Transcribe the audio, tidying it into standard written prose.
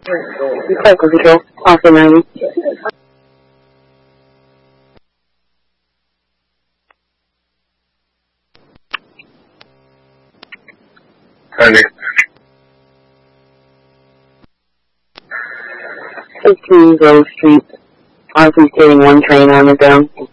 Cycle control, Alpha 90. Sunday. 15 Grove Street. Alpha's getting one train on the down.